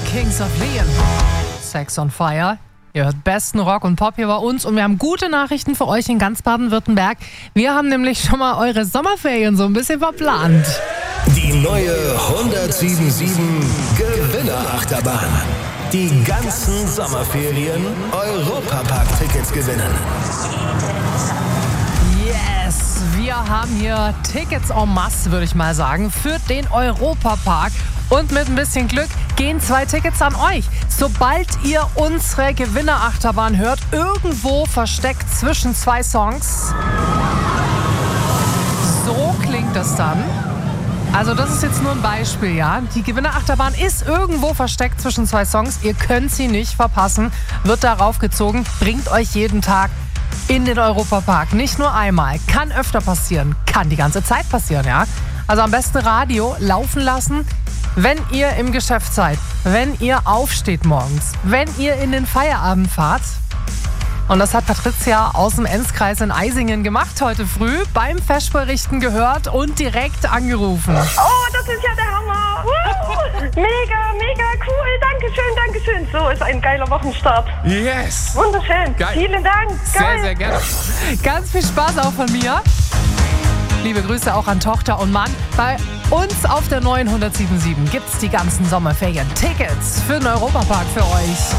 Kings of Leon. Sex on Fire. Ihr hört besten Rock und Pop hier bei uns und wir haben gute Nachrichten für euch in ganz Baden-Württemberg. Wir haben nämlich schon mal eure Sommerferien so ein bisschen verplant. Die neue 1077 Gewinnerachterbahn. Die ganzen Sommerferien Europapark-Tickets gewinnen. Yes, wir haben hier Tickets en masse, würde ich mal sagen, für den Europapark. Und mit ein bisschen Glück gehen 2 Tickets an euch. Sobald ihr unsere Gewinnerachterbahn hört, irgendwo versteckt zwischen 2 Songs. So klingt das dann. Also das ist jetzt nur ein Beispiel, ja. Die Gewinnerachterbahn ist irgendwo versteckt zwischen 2 Songs. Ihr könnt sie nicht verpassen. Wird darauf gezogen, bringt euch jeden Tag in den Europapark. Nicht nur einmal, kann öfter passieren, kann die ganze Zeit passieren, ja. Also am besten Radio laufen lassen, wenn ihr im Geschäft seid, wenn ihr aufsteht morgens, wenn ihr in den Feierabend fahrt. Und das hat Patricia aus dem Enzkreis in Eisingen gemacht heute früh, beim Feschberichten gehört und direkt angerufen. Oh, das ist ja der Hammer. Mega, mega cool. Dankeschön. So ist ein geiler Wochenstart. Yes. Wunderschön. Geil. Vielen Dank. Geil. Sehr, sehr gerne. Ganz viel Spaß auch von mir. Liebe Grüße auch an Tochter und Mann. Bei uns auf der neuen 1077 gibt's die ganzen Sommerferien. Tickets für den Europapark für euch.